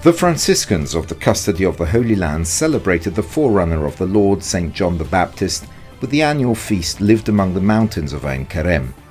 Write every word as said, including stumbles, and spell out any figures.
The Franciscans of the Custody of the Holy Land celebrated the forerunner of the Lord, Saint John the Baptist, with the annual feast lived among the mountains of Ain Kerem.